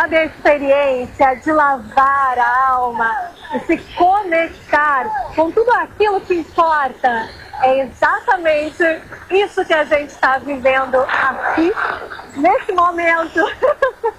sabe, a experiência de lavar a alma e se conectar com tudo aquilo que importa. É exatamente isso que a gente está vivendo aqui, nesse momento.